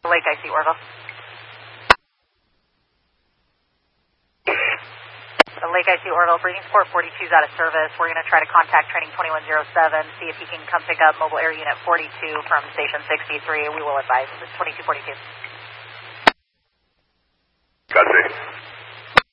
Lake IC Orville. Lake IC Orville, breeding support 42 is out of service. We're going to try to contact training 2107, see if he can come pick up mobile air unit 42 from station 63. We will advise. This is 2242. Copy.